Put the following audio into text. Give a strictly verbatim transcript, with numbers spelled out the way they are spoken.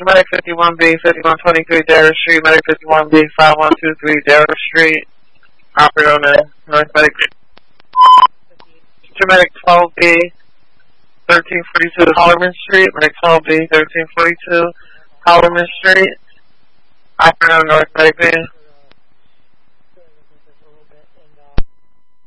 Medic fifty-one B, fifty-one twenty-three Dara Street, Medic fifty-one B, five one two three Dara Street, operator on the North Medic. Medic twelve B, thirteen forty-two Hollerman Street, Medic twelve B, thirteen forty-two Hollerman Street, operator on North Medic.